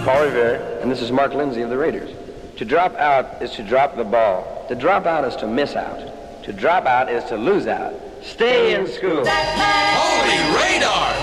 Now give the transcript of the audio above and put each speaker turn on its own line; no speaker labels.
Paul Revere, and this is Mark Lindsay of the Raiders. To drop out is to drop the ball. To drop out is to miss out. To drop out is to lose out. Stay in school.
Holy radar!